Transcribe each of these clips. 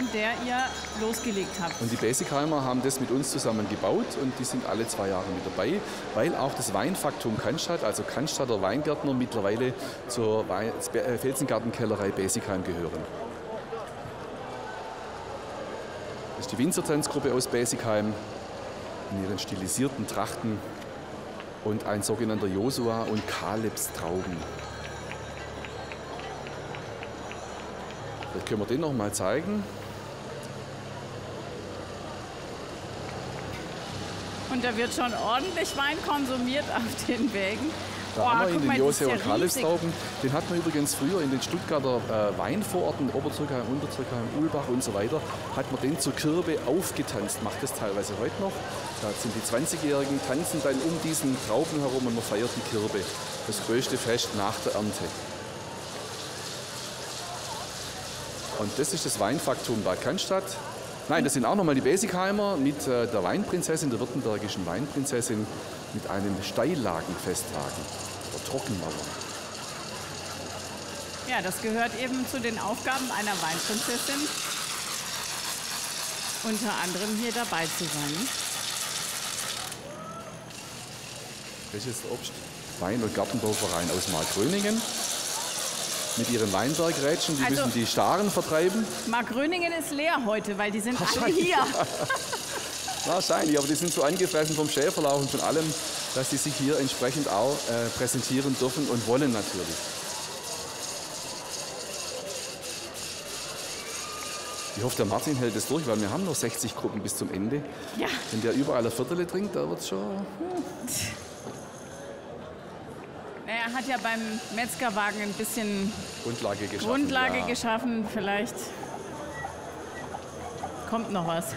von der ihr losgelegt habt. Und die Basicheimer haben das mit uns zusammen gebaut und die sind alle 2 Jahre mit dabei, weil auch das Weinfaktum Cannstatt, also Cannstatter Weingärtner, mittlerweile zur Felsengartenkellerei Basichheim gehören. Das ist die Winzertanzgruppe aus Basichheim in ihren stilisierten Trachten und ein sogenannter Josua und Kalebs Trauben. Vielleicht können wir den noch mal zeigen. Und da wird schon ordentlich Wein konsumiert auf den Wägen. Da haben wir ihn, den Josua und Kalebs Trauben. Den hat man übrigens früher in den Stuttgarter Weinvororten, Oberzirkheim, Unterzirkheim, Ulbach und so weiter, hat man den zur Kirbe aufgetanzt. Macht das teilweise heute noch. Da sind die 20-Jährigen, tanzen dann um diesen Trauben herum und man feiert die Kirbe. Das größte Fest nach der Ernte. Und das ist das Weinfaktum Bad Cannstatt. Nein, das sind auch nochmal die Basichheimer mit der Weinprinzessin, der württembergischen Weinprinzessin, mit einem Steillagenfestwagen, der Trockenmauer. Ja, das gehört eben zu den Aufgaben einer Weinprinzessin, unter anderem hier dabei zu sein. Das ist der Obst-, Wein- und Gartenbauverein aus Markgröningen. Mit ihren Weinbergrätschen, die müssen die Staren vertreiben. Markgröningen ist leer heute, weil die sind alle hier. Wahrscheinlich, aber die sind so angefressen vom Schäferlauch und von allem, dass sie sich hier entsprechend auch präsentieren dürfen und wollen natürlich. Ich hoffe, der Martin hält es durch, weil wir haben noch 60 Gruppen bis zum Ende. Ja. Wenn der überall ein Viertel trinkt, da wird es schon... Er hat ja beim Metzgerwagen ein bisschen Grundlage geschaffen. Vielleicht kommt noch was.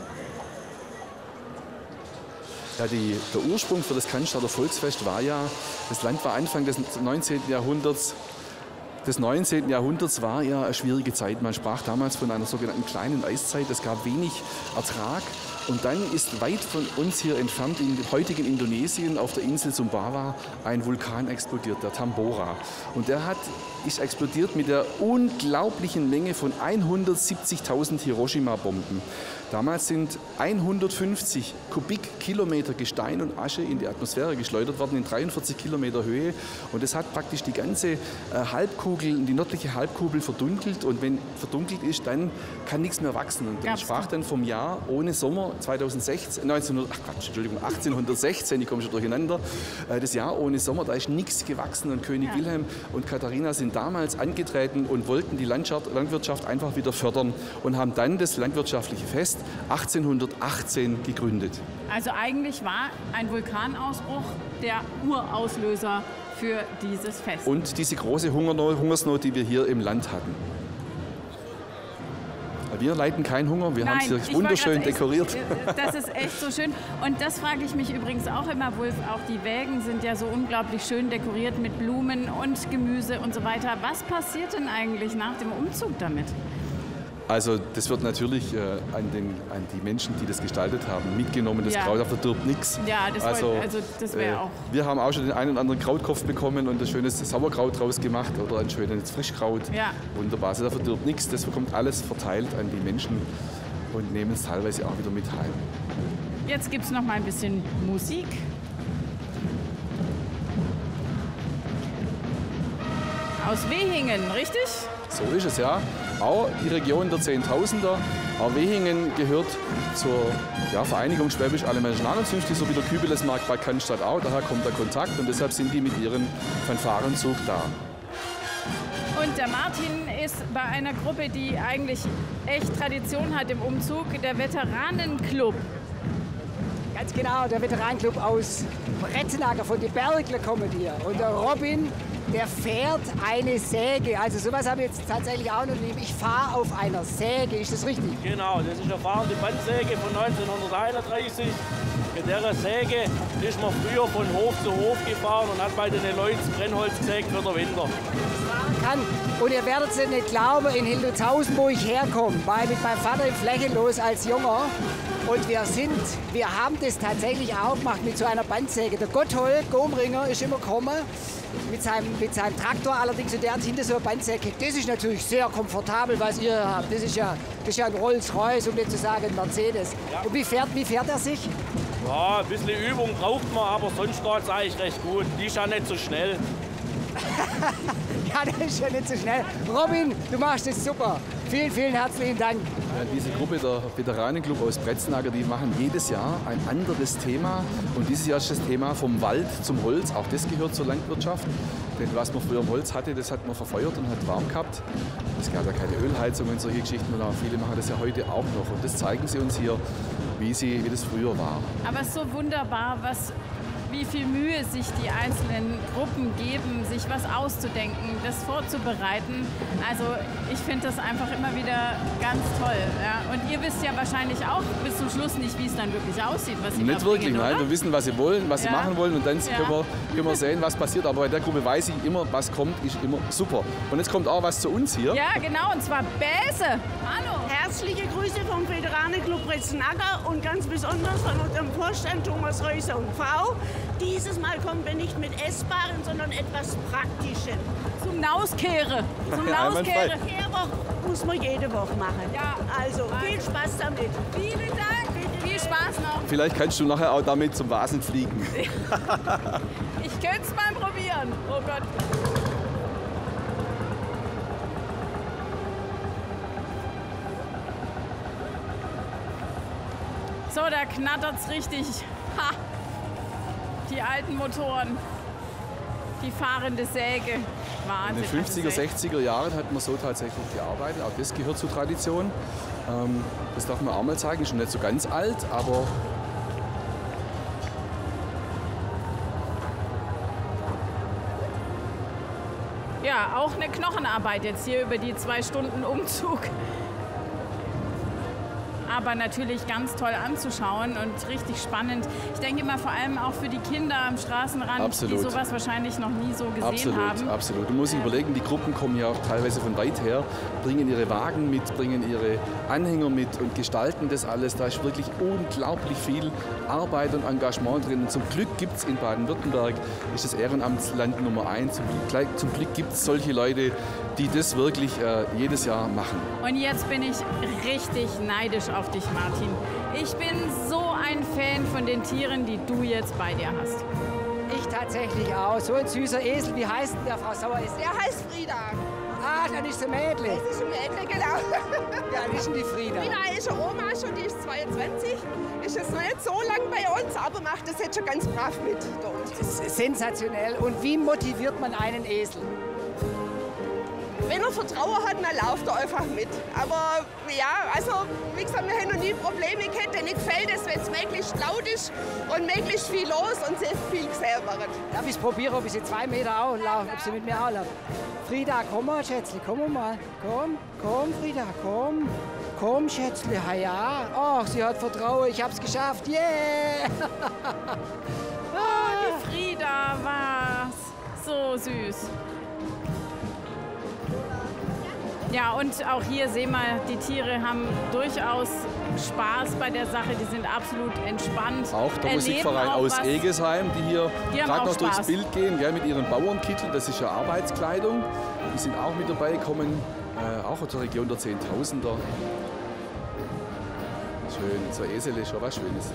Ja, der Ursprung für das Cannstatter Volksfest war ja, das Land war Anfang des 19. Jahrhunderts. Des 19. Jahrhunderts war ja eine schwierige Zeit. Man sprach damals von einer sogenannten kleinen Eiszeit. Es gab wenig Ertrag. Und dann ist weit von uns hier entfernt, im heutigen Indonesien, auf der Insel Sumbawa, ein Vulkan explodiert, der Tambora. Und der ist explodiert mit der unglaublichen Menge von 170.000 Hiroshima-Bomben. Damals sind 150 Kubikkilometer Gestein und Asche in die Atmosphäre geschleudert worden, in 43 Kilometer Höhe. Und das hat praktisch die ganze Halbkugel, die nördliche Halbkugel verdunkelt. Und wenn verdunkelt ist, dann kann nichts mehr wachsen. Und man sprach dann vom Jahr ohne Sommer 1816, ich komme schon durcheinander, das Jahr ohne Sommer, da ist nichts gewachsen. Und König Wilhelm und Katharina sind damals angetreten und wollten die Landwirtschaft einfach wieder fördern und haben dann das landwirtschaftliche Fest 1818 gegründet. Also eigentlich war ein Vulkanausbruch der Urauslöser für dieses Fest. Und diese große Hungersnot, die wir hier im Land hatten. Wir leiden keinen Hunger, wir haben es hier wunderschön dekoriert. Das ist echt so schön. Und das frage ich mich übrigens auch immer, Wulf, auch die Wägen sind ja so unglaublich schön dekoriert mit Blumen und Gemüse und so weiter. Was passiert denn eigentlich nach dem Umzug damit? Also das wird natürlich an die Menschen, die das gestaltet haben, mitgenommen. Das Kraut verdirbt nichts. Ja, das wäre auch. Wir haben auch schon den einen oder anderen Krautkopf bekommen und ein schönes Sauerkraut draus gemacht oder ein schönes Frischkraut. Ja. Wunderbar, also da verdirbt nichts. Das bekommt alles verteilt an die Menschen und nehmen es teilweise auch wieder mit heim. Jetzt gibt es noch mal ein bisschen Musik. Aus Wehingen, richtig? So ist es, ja. Auch die Region der Zehntausender. Auch Wehingen gehört zur Vereinigung Schwäbisch-Alemannischen Landeszünfte, so wie der Kübelesmarkt bei Cannstatt auch. Daher kommt der Kontakt und deshalb sind die mit ihrem Fanfarenzug da. Und der Martin ist bei einer Gruppe, die eigentlich echt Tradition hat im Umzug, der Veteranenclub. Ganz genau, der Veteranenclub aus Bretzenlager, von den Bergler kommen hier. Und der Robin, der fährt eine Säge. Also sowas habe ich jetzt tatsächlich auch noch nie. Ich fahre auf einer Säge, ist das richtig? Genau, das ist eine fahrende Bandsäge von 1931. Mit der Säge ist man früher von Hof zu Hof gefahren und hat bei den Leuten Brennholz gesägt für den Winter. Und ihr werdet es nicht glauben, in Hildeshausen, wo ich herkomme, war ich mit meinem Vater im Flächenlos als Junger. Und wir haben das tatsächlich auch gemacht mit so einer Bandsäge. Der Gotthold Gomringer ist immer gekommen mit seinem Traktor allerdings und der hat hinter so eine Bandsäge. Das ist natürlich sehr komfortabel, was ihr habt. Das ist ja ein Rolls-Royce, um nicht zu sagen ein Mercedes. Ja. Und wie fährt er sich? Ja, ein bisschen Übung braucht man, aber sonst geht es eigentlich recht gut. Die ist ja nicht so schnell. Ja, das ist ja nicht so schnell. Robin, du machst das super. Vielen, vielen herzlichen Dank. Ja, diese Gruppe, der Veteranenclub aus Bretzenlager, die machen jedes Jahr ein anderes Thema. Und dieses Jahr ist das Thema vom Wald zum Holz. Auch das gehört zur Landwirtschaft. Denn was man früher im Holz hatte, das hat man verfeuert und hat warm gehabt. Es gab ja keine Ölheizung und solche Geschichten. Und auch viele machen das ja heute auch noch. Und das zeigen sie uns hier, wie das früher war. Aber es ist so wunderbar, wie viel Mühe sich die einzelnen Gruppen geben, sich was auszudenken, das vorzubereiten. Also ich finde das einfach immer wieder ganz toll. Ja. Und ihr wisst ja wahrscheinlich auch bis zum Schluss nicht, wie es dann wirklich aussieht, was sie Nicht wirklich, bringen, nein. oder? Wir wissen, was sie wollen, was sie machen wollen und dann können wir sehen, was passiert. Aber bei der Gruppe weiß ich immer, was kommt, ist immer super. Und jetzt kommt auch was zu uns hier. Ja, genau, und zwar Bäse. Hallo. Herzliche Grüße vom Veteranenclub Bretzenlager und ganz besonders von unserem Vorstand Thomas Reuser und Frau. Dieses Mal kommen wir nicht mit Essbaren, sondern etwas Praktischem. Zum Nauskehre. Zum Ja, Nauskehre. Kehrwoche muss man jede Woche machen. Ja. Also viel Spaß damit. Vielen Dank. Viel Spaß noch. Vielleicht kannst du nachher auch damit zum Vasen fliegen. Ich könnte es mal probieren. Oh Gott. So, da knattert's richtig. Ha! Die alten Motoren. Die fahrende Säge. In Wahnsinn. den 50er, 60er Jahren hat man so tatsächlich gearbeitet. Auch das gehört zur Tradition. Das darf man auch mal zeigen. Ist schon nicht so ganz alt, aber Ja, auch eine Knochenarbeit jetzt hier über die 2 Stunden Umzug. Aber natürlich ganz toll anzuschauen und richtig spannend. Ich denke immer vor allem auch für die Kinder am Straßenrand, Absolut. die sowas wahrscheinlich noch nie so gesehen haben. Absolut. Du musst dich überlegen, die Gruppen kommen ja auch teilweise von weit her, bringen ihre Wagen mit, bringen ihre Anhänger mit und gestalten das alles. Da ist wirklich unglaublich viel Arbeit und Engagement drin. Und zum Glück gibt es in Baden-Württemberg, ist das Ehrenamtsland Nummer 1. Zum Glück gibt es solche Leute, die das wirklich jedes Jahr machen. Und jetzt bin ich richtig neidisch auf dich, Martin. Ich bin so ein Fan von den Tieren, die du jetzt bei dir hast. Ich tatsächlich auch. So ein süßer Esel. Wie heißt denn der, Frau Sauer? Der heißt Frieda. Ah, dann ist der Mädle. Das ist ein Mädchen, genau. Ja, das ist denn die Frieda. Frieda ist eine Oma schon, die ist 22. Ist jetzt noch nicht so lang bei uns, aber macht das jetzt schon ganz brav mit dort. Das ist sensationell. Und wie motiviert man einen Esel? Wenn er Vertrauen hat, dann läuft er einfach mit. Aber ja, also wie gesagt, wir haben noch nie Probleme gehabt. Denen gefällt es, wenn es möglichst laut ist und möglichst viel los und sehr viel gesehen wird. Darf ich es probieren, ob ich sie 2 Meter auch laufen, ob sie mit mir auch laufen? Frieda, komm mal, Schätzli, komm mal. Komm, Frieda, komm. Komm, Schätzli, ja. Oh, sie hat Vertrauen, ich hab's geschafft, yeah! Die Frieda war's. So süß. Ja, und auch hier sehen wir, die Tiere haben durchaus Spaß bei der Sache. Die sind absolut entspannt. Auch der erleben Musikverein auch aus was. Egesheim, die hier Die haben gerade auch noch durchs Spaß. Bild gehen, gell, mit ihren Bauernkittel. Das ist ja Arbeitskleidung. Die sind auch mit dabei, kommen auch aus der Region der Zehntausender. Schön, so ein Esel ist schon was Schönes.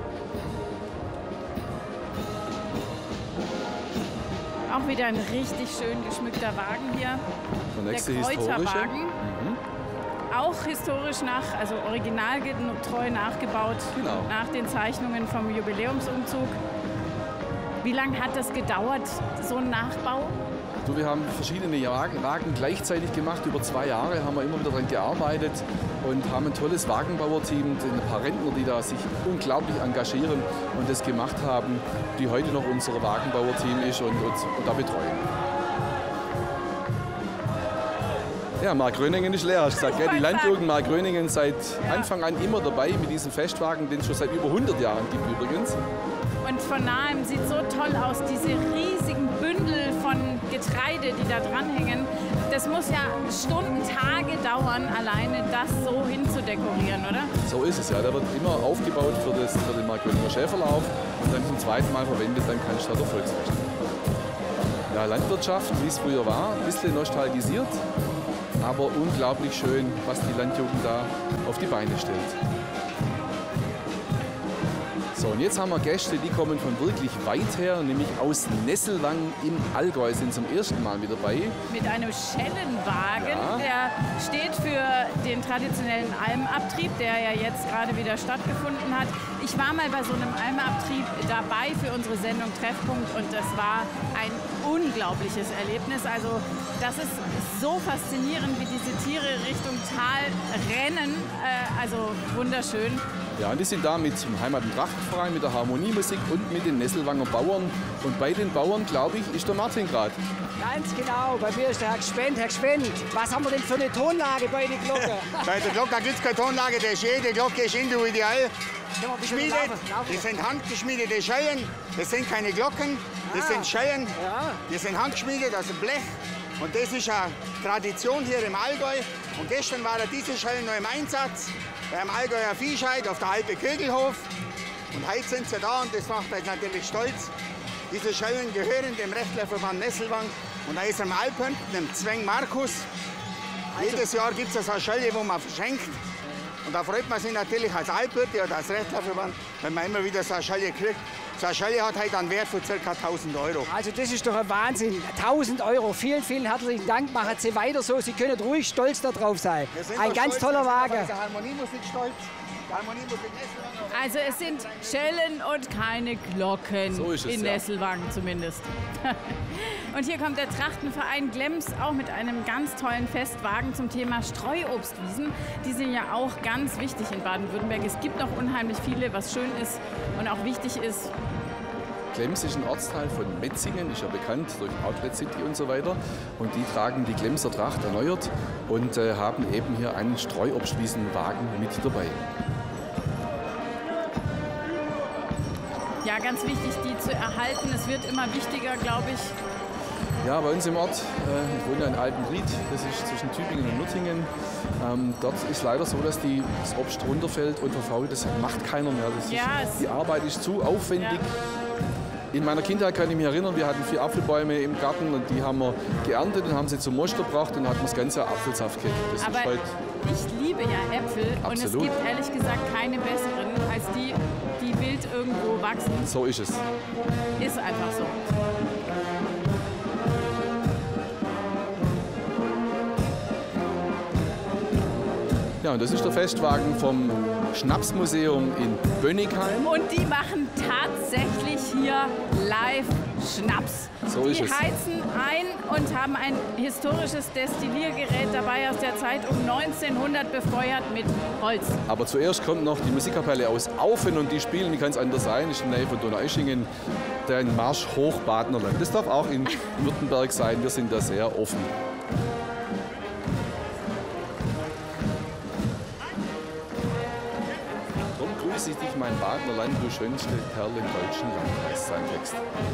Auch wieder ein richtig schön geschmückter Wagen hier. Der nächste Der historische. Kreuzerwagen. Auch historisch also originalgetreu nachgebaut, Genau. nach den Zeichnungen vom Jubiläumsumzug. Wie lange hat das gedauert, so ein Nachbau? Du, wir haben verschiedene Wagen gleichzeitig gemacht. Über 2 Jahre haben wir immer wieder daran gearbeitet und haben ein tolles Wagenbauerteam, ein paar Rentner, die da sich unglaublich engagieren und das gemacht haben, die heute noch unser Wagenbauerteam ist und da betreuen. Ja, Mark Röningen ist leer, hast du gesagt. Gell? Die Landjugend Mark Röningen seit Anfang an immer dabei mit diesem Festwagen, den es schon seit über 100 Jahren gibt übrigens. Und von nahem sieht so toll aus, diese riesigen Bündel von Getreide, die da dranhängen. Das muss ja Stunden, Tage dauern, alleine das so hinzudekorieren, oder? So ist es ja. Der wird immer aufgebaut für den Mark Röninger Schäferlauf und dann zum zweiten Mal verwendet, dann kannst du da der Volksfest. Ja, Landwirtschaft, wie es früher war, ein bisschen nostalgisiert, aber unglaublich schön, was die Landjugend da auf die Beine stellt. So, und jetzt haben wir Gäste, die kommen von wirklich weit her, nämlich aus Nesselwang im Allgäu, sind zum ersten Mal mit dabei. Mit einem Schellenwagen, Ja. der steht für den traditionellen Almabtrieb, der ja jetzt gerade wieder stattgefunden hat. Ich war mal bei so einem Almabtrieb dabei für unsere Sendung Treffpunkt und das war ein unglaubliches Erlebnis. Also das ist so faszinierend, wie diese Tiere Richtung Tal rennen. Also wunderschön. Ja, und die sind da mit dem Heimat- und Trachtenverein, mit der Harmoniemusik und mit den Nesselwanger Bauern. Und bei den Bauern, glaube ich, ist der Martin gerade. Ganz genau, bei mir ist der Herr Gschwend. Herr Gschwend, was haben wir denn für eine Tonlage bei der Glocke? Bei der Glocke gibt es keine Tonlage, jede Glocke ist individuell Können wir ein bisschen geschmiedet. laufen? Das sind handgeschmiedete Schellen, das sind keine Glocken, das sind Schellen, Ja. die sind handgeschmiedet aus dem Blech. Und das ist eine Tradition hier im Allgäu. Und gestern waren diese Schellen noch im Einsatz beim Allgäuer Viehscheid auf der Alpe Kögelhof. Und heute sind sie da und das macht uns natürlich stolz. Diese Schellen gehören dem Rechtlerverband Nesselwang und da ist am Alphünden, dem Zweng Markus. Jedes Jahr gibt es eine Schelle, wo man verschenkt. Und da freut man sich natürlich als Alphürte oder als Rechtlerverband, wenn man immer wieder so eine Schelle kriegt. So eine Schelle hat heute einen Wert von ca. 1000 €. Also das ist doch ein Wahnsinn. 1000 €. Vielen, vielen herzlichen Dank. Machen Sie weiter so. Sie können ruhig stolz darauf sein. Wir sind Ein auch ganz stolz, toller wir sind auf Wagen. unsere Harmoniemusik stolz. Die Harmoniemusik Nesselwang. Also es sind Schellen und keine Glocken, So ist es, in ja. Nesselwang zumindest. Und hier kommt der Trachtenverein Glems auch mit einem ganz tollen Festwagen zum Thema Streuobstwiesen. Die sind ja auch ganz wichtig in Baden-Württemberg. Es gibt noch unheimlich viele, was schön ist und auch wichtig ist. Glems ist ein Ortsteil von Metzingen, ist ja bekannt durch Outlet City und so weiter. Und die tragen die Glemser Tracht erneuert und haben eben hier einen Streuobstwiesenwagen mit dabei. Ja, ganz wichtig, die zu erhalten. Es wird immer wichtiger, glaube ich. Ja, bei uns im Ort, ich wohne ja in Altenried, das ist zwischen Tübingen und Nürtingen. Dort ist leider so, dass das Obst runterfällt und verfault. Das macht keiner mehr. Ja, Die Arbeit ist zu aufwendig. In meiner Kindheit kann ich mich erinnern, wir hatten 4 Apfelbäume im Garten und die haben wir geerntet und haben sie zum Moster gebracht und dann hat man das ganze Jahr Apfelsaft gekriegt. Das ist Aber heute ich liebe ja Äpfel und es Absolut. gibt ehrlich gesagt keine besseren als die, die wild irgendwo wachsen. so ist es. Ist einfach so. Ja, und das ist der Festwagen vom Schnapsmuseum in Bönnigheim. Und die machen tatsächlich hier live Schnaps. So ist die es. heizen ein und haben ein historisches Destilliergerät dabei aus der Zeit um 1900 befeuert mit Holz. Aber zuerst kommt noch die Musikkapelle aus Aufen und die spielen, wie kann es anders sein, ist in der Nähe von Donaueschingen, der Marsch hoch Badnerland. Das darf auch in Württemberg sein, wir sind da sehr offen. Drum grüße ich dich, mein Badnerland, du schönste Perle im deutschen Land, heißt sein Text.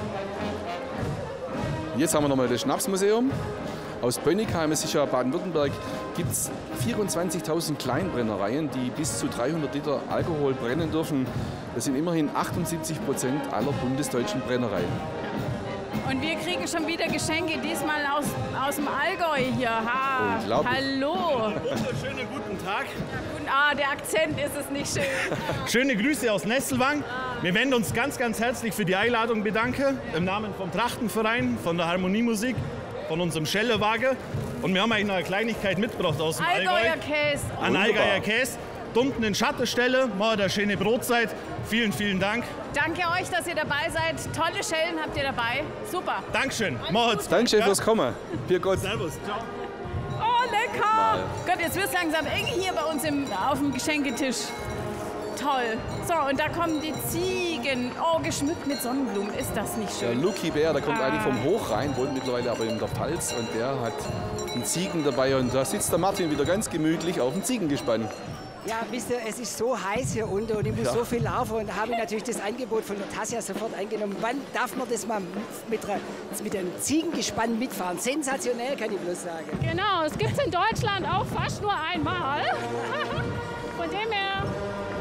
Jetzt haben wir nochmal das Schnapsmuseum. Aus Bönnigheim, es ist ja Baden-Württemberg, gibt es 24.000 Kleinbrennereien, die bis zu 300 Liter Alkohol brennen dürfen. Das sind immerhin 78% aller bundesdeutschen Brennereien. Und wir kriegen schon wieder Geschenke, diesmal aus dem Allgäu hier. Ha, Unglaublich. hallo. Schönen guten Tag. Der Akzent ist es nicht schön. Schöne Grüße aus Nesselwang. Wir werden uns ganz, ganz herzlich für die Einladung bedanken. Im Namen vom Trachtenverein, von der Harmoniemusik, von unserem Schellewagen. Und wir haben eigentlich noch eine Kleinigkeit mitgebracht aus dem Allgäuer Allgäu. Käse. Ein Allgäuer Käse. Unten in Schattenstelle, mal der schöne Brotzeit. Vielen, vielen Dank. Danke euch, dass ihr dabei seid. Tolle Schellen habt ihr dabei. Super. Dankeschön. Macht's gut. Dankeschön fürs Kommen. Bier Gott. Servus. Ciao. Oh, lecker. Gott, jetzt wird es langsam eng hier bei uns auf dem Geschenketisch. Toll. So, und da kommen die Ziegen. Oh, geschmückt mit Sonnenblumen. Ist das nicht Der schön? Lucky Bär, der kommt eigentlich vom Hochrhein, wohnt mittlerweile aber in der Pfalz und der hat die Ziegen dabei und da sitzt der Martin wieder ganz gemütlich auf dem Ziegengespann. Ja, wisst ihr, es ist so heiß hier unten und ich muss Ja. so viel laufen und da habe ich natürlich das Angebot von der Tassia sofort angenommen. Wann darf man das mal mit einem Ziegengespann mitfahren? Sensationell, kann ich bloß sagen. Genau, es gibt es in Deutschland auch fast nur einmal. Von dem her, ja,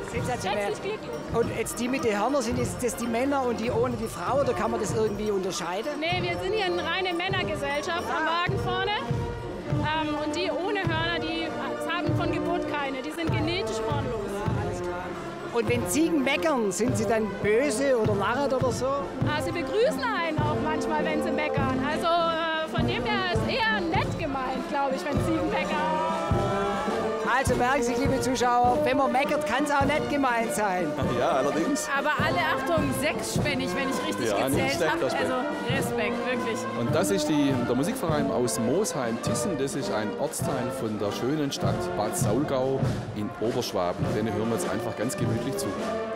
Sensationell. Herzlich glücklich. Und jetzt die mit den Hörnern, sind das die Männer und die ohne die Frau, oder kann man das irgendwie unterscheiden? Nee, wir sind hier eine reine Männergesellschaft am Wagen vorne. Und die ohne Hörner, die haben von Geburt keine. Die sind genetisch hornlos. Alles klar. Und wenn Ziegen meckern, sind sie dann böse oder narrend oder so? Sie begrüßen einen auch manchmal, wenn sie meckern. Also von dem her ist eher nett gemeint, glaube ich, wenn Ziegen meckern. Also merken Sie, liebe Zuschauer, wenn man meckert, kann es auch nett gemeint sein. Ja, allerdings. Aber alle, Achtung, 6-spännig, wenn ich richtig Ja, nicht gezählt habe. schlechter Also Respekt, wirklich. Und das ist der Musikverein aus Mosheim-Thyssen. Das ist ein Ortsteil von der schönen Stadt Bad Saulgau in Oberschwaben. Den hören wir jetzt einfach ganz gemütlich zu.